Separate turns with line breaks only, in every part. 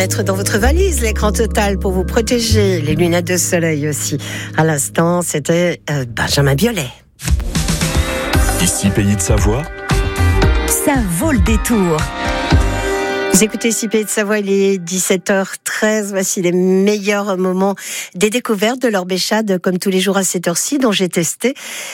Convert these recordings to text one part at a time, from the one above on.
mettre dans votre valise l'écran total pour vous protéger, les lunettes de soleil aussi. À l'instant, c'était Benjamin Biolay.
Ici Pays de Savoie,
ça vaut le détour.
Vous écoutez ici Pays de Savoie, il est 17h13. Voici les meilleurs moments des découvertes de Laure Béchade, comme tous les jours à cette heure-ci, dont j'ai testé.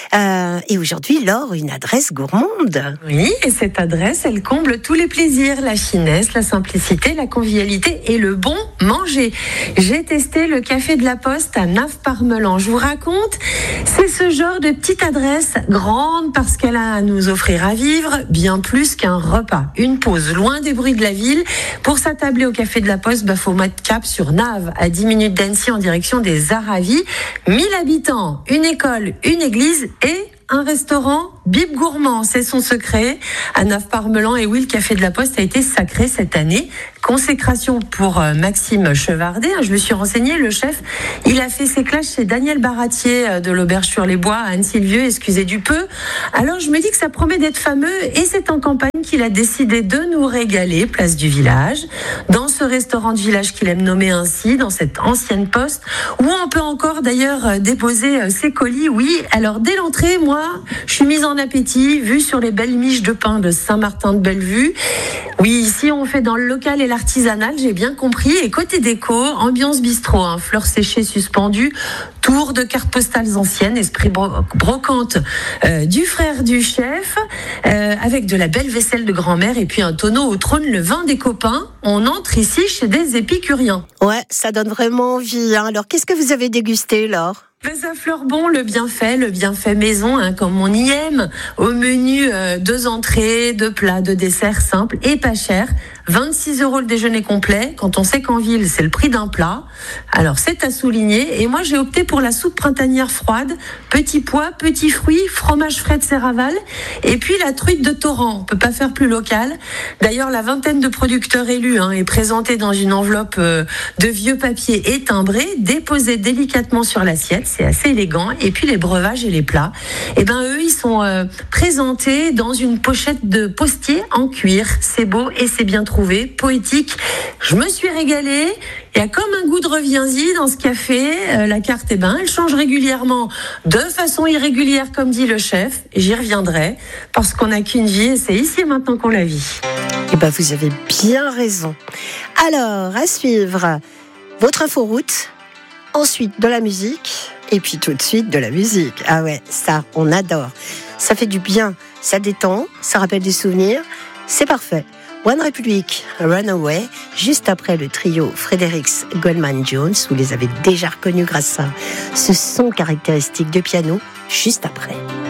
Et aujourd'hui, Laure, une adresse gourmande.
Oui, et cette adresse, elle comble tous les plaisirs, la finesse, la simplicité, la convivialité et le bon manger. J'ai testé le café de la Poste à Naves-Parmelan. Je vous raconte, c'est ce genre de petite adresse grande parce qu'elle a à nous offrir à vivre bien plus qu'un repas. Une pause loin des bruits de la ville. Pour s'attabler au café de la Poste, faut mettre cap sur Naves, à 10 minutes d'Annecy en direction des Aravis. 1000 habitants, une école, une église et un restaurant bib gourmand, c'est son secret. À Naves-Parmelan, et oui, le café de la Poste a été sacré cette année. Consécration pour Maxime Chevardet. Je me suis renseignée, le chef, il a fait ses classes chez Daniel Baratier de l'Auberge-sur-les-Bois à Annecy-le-Vieux, excusez du peu. Alors je me dis que ça promet d'être fameux et c'est en campagne qu'il a décidé de nous régaler, place du village, dans ce restaurant de village qu'il aime nommer ainsi, dans cette ancienne poste, où on peut encore d'ailleurs déposer ses colis. Oui, alors dès l'entrée, moi, je suis mise en appétit, vue sur les belles miches de pain de Saint-Martin-de-Bellevue. Oui, ici on fait dans le local et l'artisanal, j'ai bien compris. Et côté déco, ambiance bistrot, fleurs séchées suspendues, tour de cartes postales anciennes, esprit brocante du frère du chef, avec de la belle vaisselle de grand-mère et puis un tonneau au trône, le vin des copains. On entre ici chez des épicuriens.
Ouais, ça donne vraiment envie. Alors, qu'est-ce que vous avez dégusté, Laure ?
Ça fleure bon, le bienfait maison, comme on y aime. Au menu, 2 entrées, 2 plats, 2 desserts simples et pas chers. 26 € le déjeuner complet. Quand on sait qu'en ville, c'est le prix d'un plat. Alors, c'est à souligner. Et moi, j'ai opté pour la soupe printanière froide. Petits pois, petits fruits, fromage frais de Serraval. Et puis, la truite de Torrent. On peut pas faire plus local. D'ailleurs, la vingtaine de producteurs élus est présentée dans une enveloppe de vieux papier et timbrée, déposée délicatement sur l'assiette. C'est assez élégant. Et puis, les breuvages et les plats, eux, ils sont présentés dans une pochette de postier en cuir. C'est beau et c'est bien trouvé, poétique. Je me suis régalée. Il y a comme un goût de reviens-y dans ce café. La carte, elle change régulièrement, de façon irrégulière, comme dit le chef. Et j'y reviendrai, parce qu'on n'a qu'une vie et c'est ici et maintenant qu'on la vit.
Vous avez bien raison. Alors, à suivre, votre inforoute, ensuite de la musique, et puis tout de suite de la musique. Ah ouais, ça, on adore. Ça fait du bien, ça détend, ça rappelle des souvenirs, c'est parfait. One Republic, Runaway, juste après le trio Fredericks Goldman Jones, vous les avez déjà reconnus grâce à ce son caractéristique de piano, juste après.